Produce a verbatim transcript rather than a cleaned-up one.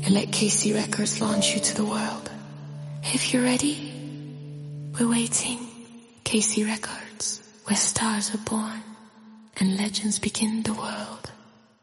and let K C Records launch you to the world. If you're ready, we're waiting. K C Records, where stars are born and legends begin the world.